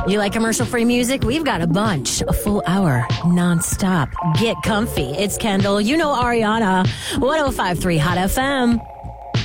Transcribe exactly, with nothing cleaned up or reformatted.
You like commercial-free music? We've got a bunch. A full hour, nonstop. Get comfy. It's Kendall. You know Ariana. one oh five point three Hot F M.